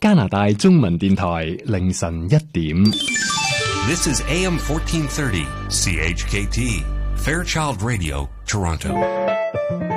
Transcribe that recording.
加拿大中文電台凌晨1點。 This is AM 1430 CHKT Fairchild Radio Toronto.